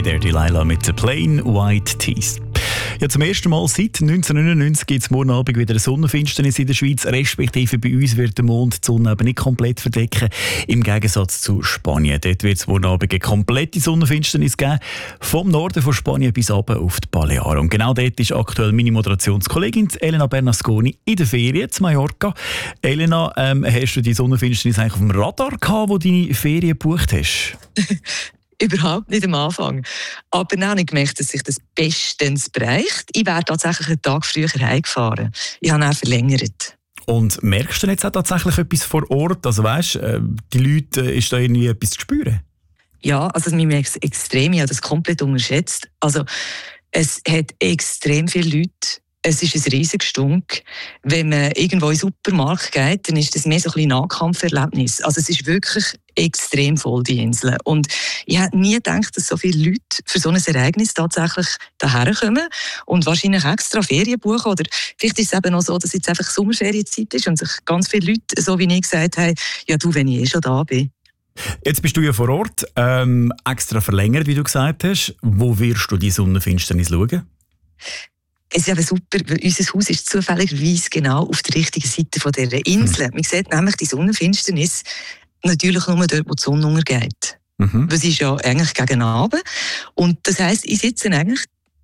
Hey There Delilah mit den Plain White Tees. Ja, zum ersten Mal seit 1999 gibt es morgen Abend wieder eine Sonnenfinsternis in der Schweiz, respektive bei uns wird der Mond die Sonne aber nicht komplett verdecken, im Gegensatz zu Spanien. Dort wird es morgen Abend eine komplette Sonnenfinsternis geben, vom Norden von Spanien bis runter auf die Balearen. Und genau dort ist aktuell meine Moderationskollegin Elena Bernasconi in der Ferien zu Mallorca. Elena, hast du die Sonnenfinsternis eigentlich auf dem Radar gehabt, wo du deine Ferien gebucht hast? Überhaupt nicht am Anfang. Aber dann habe ich gemerkt, dass sich das bestens bereicht. Ich wäre tatsächlich einen Tag früher heimgefahren. Ich habe ihn verlängert. Und merkst du jetzt auch tatsächlich etwas vor Ort? Also weißt, die Leute, ist da irgendwie etwas zu spüren? Ja, also man merkt es extrem. Ich habe das komplett unterschätzt. Also es hat extrem viele Leute. Es ist ein riesiges Stunk. Wenn man irgendwo in den Supermarkt geht, dann ist das mehr so ein bisschen Nahkampferlebnis. Also es ist wirklich extrem voll, die Insel. Und ich hätte nie gedacht, dass so viele Leute für so ein Ereignis tatsächlich daher kommen und wahrscheinlich extra Ferien buchen. Oder vielleicht ist es eben auch so, dass jetzt einfach Sommerferienzeit ist und sich ganz viele Leute, so wie ich gesagt haben, ja du, wenn ich schon da bin. Jetzt bist du ja vor Ort, extra verlängert, wie du gesagt hast. Wo wirst du die Sonnenfinsternis schauen? Es ist eben super, weil unser Haus ist zufälligerweise genau auf der richtigen Seite von dieser Insel. Man sieht nämlich die Sonnenfinsternis natürlich nur dort, wo die Sonne untergeht. Weil sie ist ja eigentlich gegen Abend. Und das heisst, ich sitze eigentlich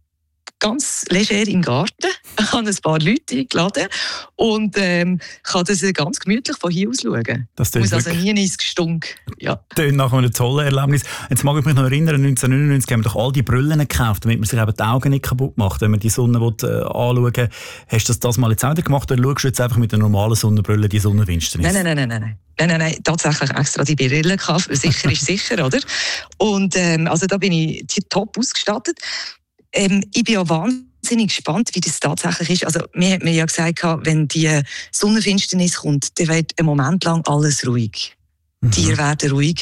ganz leger im Garten, habe ein paar Leute eingeladen und kann das ganz gemütlich von hier aus schauen. Das muss also nie ins Gestunk. Ja. Das ist nach einem tollen Erlebnis. Jetzt mag ich mich noch erinnern, 1999 haben wir doch all die Brillen gekauft, damit man sich eben die Augen nicht kaputt macht, wenn man die Sonne anschauen will. Hast du das mal jetzt auch wieder gemacht oder schaust du jetzt einfach mit der normalen Sonnenbrille die Sonnenfinsternis? Nein, tatsächlich extra die Brille gekauft. Sicher ist sicher, oder? Und also da bin ich top ausgestattet. Ich bin auch wahnsinnig gespannt, wie das tatsächlich ist. Also, mir hat mir ja gesagt, wenn die Sonnenfinsternis kommt, dann wird ein Moment lang alles ruhig. Die Tiere werden ruhig.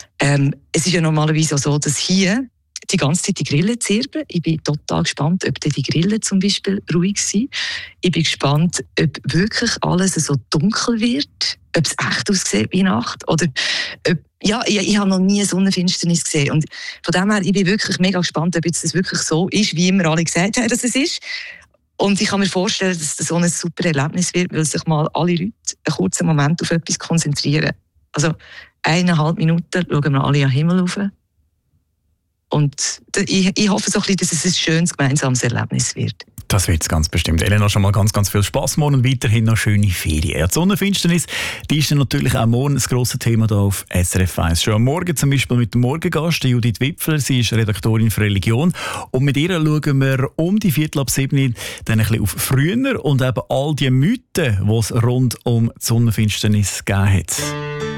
Es ist ja normalerweise auch so, dass hier die ganze Zeit die Grillen zirpen. Ich bin total gespannt, ob die Grillen zum Beispiel ruhig sind. Ich bin gespannt, ob wirklich alles so dunkel wird, ob es echt aussieht wie Nacht. Oder ob, ja, ich habe noch nie Sonnenfinsternis gesehen. Und von dem her, ich bin wirklich mega gespannt, ob jetzt das wirklich so ist, wie immer alle gesagt haben, dass es ist. Und ich kann mir vorstellen, dass das so ein super Erlebnis wird, weil sich mal alle Leute einen kurzen Moment auf etwas konzentrieren. Also 1,5 Minuten schauen wir alle an den Himmel rauf. Und ich hoffe so ein bisschen, dass es ein schönes gemeinsames Erlebnis wird. Das wird es ganz bestimmt. Elena, schon mal ganz, ganz viel Spass morgen und weiterhin noch schöne Ferien. Die Sonnenfinsternis, die ist dann natürlich auch morgen ein grosses Thema hier auf SRF 1. Schon am Morgen zum Beispiel mit dem Morgengast, Judith Wipfler. Sie ist Redaktorin für Religion. Und mit ihr schauen wir um die 6:15 dann ein bisschen auf früher und eben all die Mythen, die es rund um die Sonnenfinsternis gegeben hat.